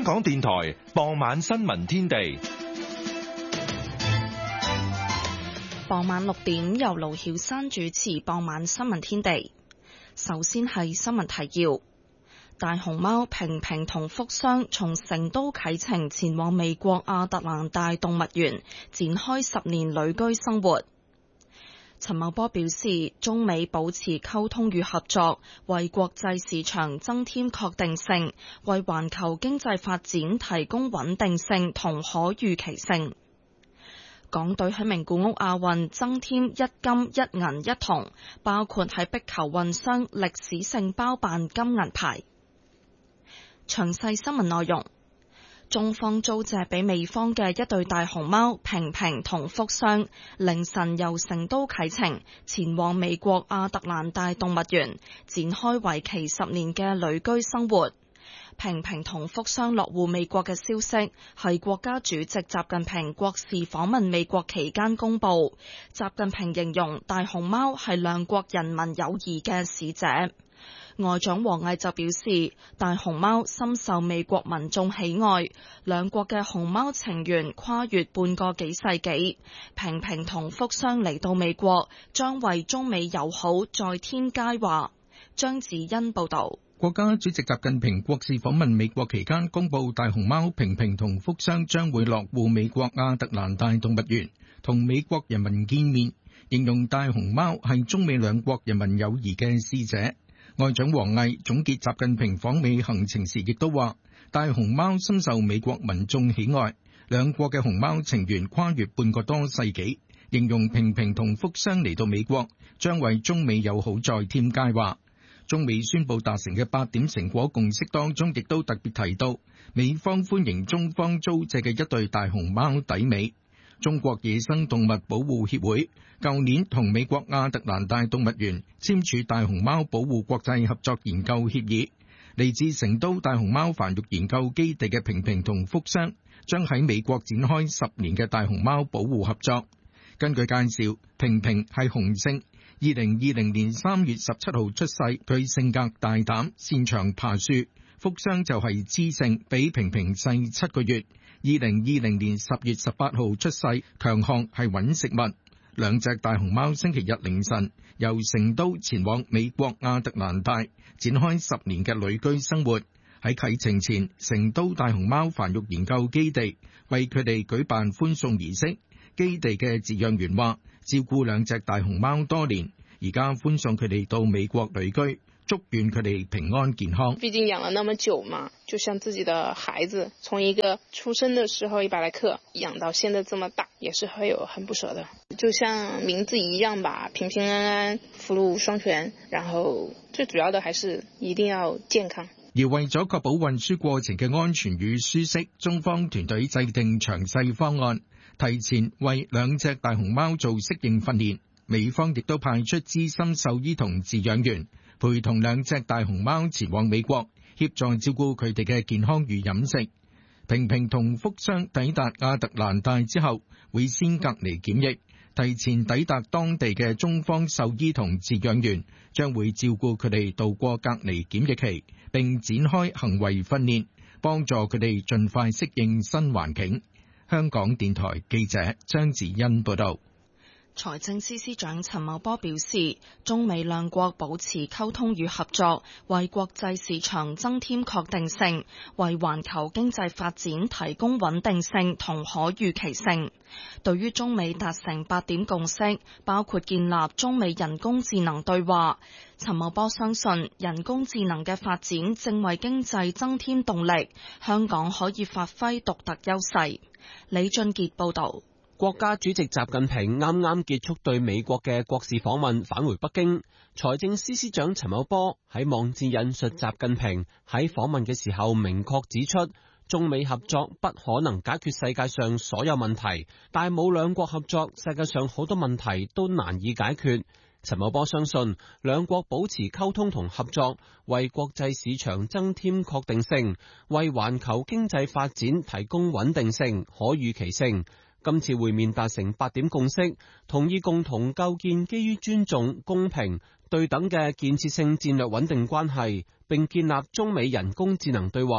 港電台傍晚新聞天地。 傍晚6點由盧曉珊主持傍晚新聞天地。首先係新聞提要：大熊貓平平同福箱從成都啟程前往美國亞特蘭大動物園，展開10年旅居生活。陳茂波表示，中美保持溝通與合作，為國際市場增添確定性，為環球經濟發展提供穩定性同可預期性。港隊喺名古屋亞運增添1金1銀1銅，包括喺壁球混雙歷史性包辦金銀牌。詳細新聞內容：中方租借俾美方嘅一對大熊貓平平同福箱，凌晨由成都啟程前往美國亞特蘭大動物園，展開為期10年嘅旅居生活。平平同福箱落戶美國嘅消息係國家主席習近平國事訪問美國期間公布。習近平形容大熊貓係兩國人民友誼嘅使者。外長王毅就表示，大熊貓深受美國民眾喜愛，兩國嘅熊貓情緣跨越半個幾世紀。平平同福箱嚟到美國，將為中美友好再添佳話。張子欣報道。 國家主席習近平國事訪問美國期間公布，大熊貓平平同福箱將會落戶美國亞特蘭大動物園，同美國人民見面，形容大熊貓係中美兩國人民友誼嘅使者。外長王毅總結習近平訪美行程時亦都話，大熊貓深受美國民眾喜愛，兩國嘅熊貓情緣跨越半個多世紀，形容平平同福箱嚟到美國將為中美友好再添佳話。中美宣布達成嘅8點成果共識當中，亦都特別提到美方歡迎中方租借嘅一對大熊貓抵美。中國野生動物保護協會舊年同美國亞特蘭大動物園簽署大熊貓保護國際合作研究協議。嚟自成都大熊貓繁育研究基地嘅平平同福箱將喺美國展開10年嘅大熊貓保護合作。根據介紹，平平係雄性，2020年3月17號出世，佢性格大膽，擅長爬樹。福箱就係雌性，比平平細7個月，2020年10月18號出世，強項係揾食物。兩隻大熊貓星期日凌晨由成都前往美國亞特蘭大，展開10年嘅旅居生活。喺啟程前，成都大熊貓繁育研究基地為佢哋舉辦歡送儀式。基地嘅飼養員話，照顧兩隻大熊貓多年，而家歡送佢哋到美國旅居，祝願佢哋平安健康。 畢竟養了那麼久嘛，就像自己的孩子，從一個出生的時候100來克，養到現在這麼大，也是會有很不捨的。就像名字一樣吧，平平安安，福祿雙全，然後最主要的還是一定要健康。 而為咗確保運輸過程嘅安全與舒適，中方團隊制定詳細方案，提前為兩隻大熊貓做適應訓練。美方亦都派出資深獸醫同飼養員，陪同兩隻大熊貓前往美國，協助照顧佢哋嘅健康與飲食。平平同福箱抵達亞特蘭大之後，會先隔離檢疫。提前抵達當地嘅中方獸醫同飼養員將會照顧佢哋度過隔離檢疫期，並展開行為訓練，幫助佢哋盡快適應新環境。香港電台記者張子欣報道。 財政司司長陳茂波表示，中美兩國保持溝通與合作，為國際市場增添確定性，為環球經濟發展提供穩定性同可預期性。對於中美達成8點共識，包括建立中美人工智能對話，陳茂波相信人工智能嘅發展正為經濟增添動力，香港可以發揮獨特優勢。李俊傑報導。 國家主席習近平啱啱結束對美國嘅國事訪問，返回北京。財政司司長陳茂波喺網誌引述習近平喺訪問嘅時候，明確指出，中美合作不可能解決世界上所有問題，但冇兩國合作，世界上好多問題都難以解決。陳茂波相信，兩國保持溝通同合作，為國際市場增添確定性，為環球經濟發展提供穩定性、可預期性。今次會面達成8點共識，同意共同構建基於尊重、公平、對等嘅建設性戰略穩定關係，並建立中美人工智能對話。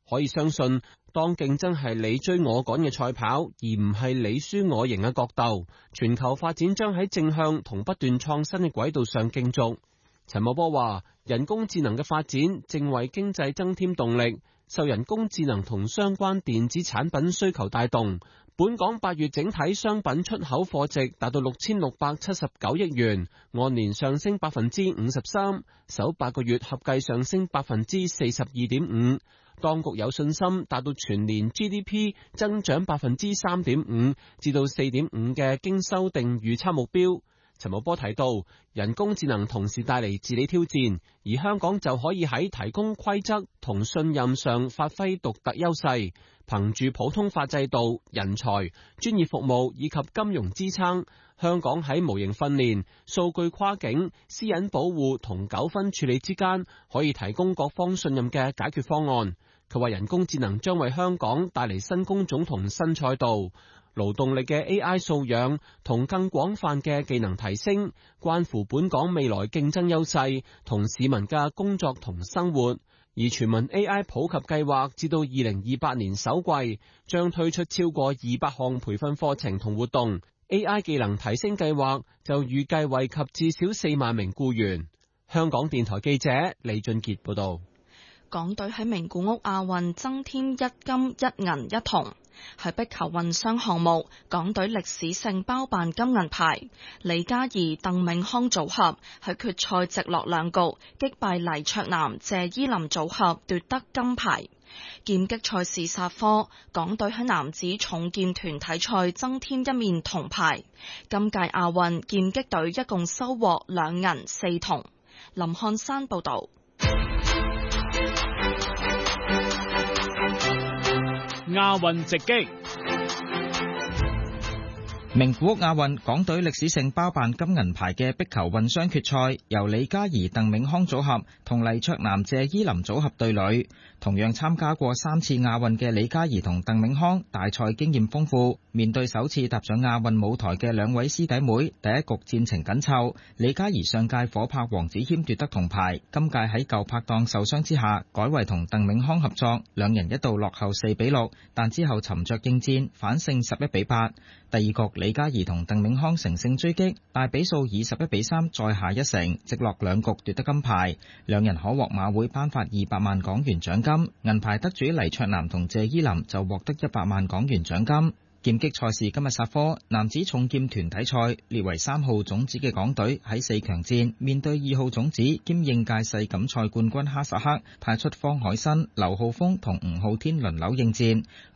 可以相信，當競爭係你追我趕嘅賽跑，而唔係你輸我贏嘅角鬥，全球發展將喺正向同不斷創新嘅軌道上競逐。陳茂波話：人工智能嘅發展正為經濟增添動力，受人工智能同相關電子產品需求帶動。本港8月整體商品出口貨值達到6679億元，按年上升53%，首8個月合計上升42.5%。當局有信心達到全年 GDP 增長3.5%至到4.5%嘅經修訂預測目標。陳茂波提到，人工智能同時帶嚟治理挑戰，而香港就可以喺提供規則同信任上發揮獨特優勢，憑住普通法制度、人才、專業服務以及金融支撐，香港喺模型訓練、數據跨境、私隱保護同糾紛處理之間，可以提供各方信任嘅解決方案。佢話人工智能將為香港帶嚟新工種同新賽道。勞動力嘅 AI 素養同更廣泛嘅技能提升，關乎本港未來競爭優勢同市民嘅工作同生活。而全民 AI 普及計劃至到2028年首季，將推出超過200項培訓課程同活動。AI 技能提升計劃就預計惠及至少4萬名僱員。香港電台記者李俊傑報道。 港隊喺名古屋亞運增添1金1銀1銅。喺壁球混雙項目，港隊歷史性包辦金銀牌。李嘉怡、鄧銘康組合喺決賽直落2局擊敗黎卓南、謝依林組合奪得金牌。劍擊賽事煞科，港隊喺男子重劍團體賽增添1面銅牌。今屆亞運劍擊隊一共收穫2銀4銅。林漢山報道。 亞運直擊。 名古屋亞運，港隊歷史性包辦金銀牌嘅壁球混雙決賽，由李嘉怡、鄧銘康組合同黎卓南、謝依林組合對壘。同樣參加過3次亞運嘅李嘉怡同鄧銘康，大賽經驗豐富，面對首次踏上亞運舞台嘅2位師弟妹，第一局戰情緊湊。李嘉怡上屆火拍黃子謙奪得銅牌，今屆喺舊拍檔受傷之下，改為同鄧銘康合作，兩人一度落後4-6，但之後沉着應戰，反勝11-8。第二局李嘉怡同鄧銘康乘勝追擊，大比數以11-3再下一城，直落2局奪得金牌。兩人可獲馬會頒發200萬港元獎金。銀牌得主黎卓南同謝依林就獲得100萬港元獎金。劍擊賽事今日煞科，男子重劍團體賽列為3號種子嘅港隊喺4強戰面對2號種子兼應屆世錦賽冠軍哈薩克，派出方海新、劉浩峰同吳浩天輪流應戰。